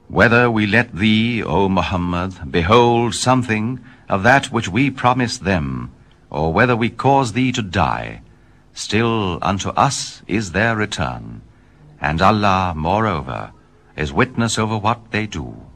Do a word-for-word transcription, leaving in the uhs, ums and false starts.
Whether we let thee, O Muhammad, behold something of that which we promised them, or whether we cause thee to die, still unto us is their return, and Allah, moreover, is witness over what they do.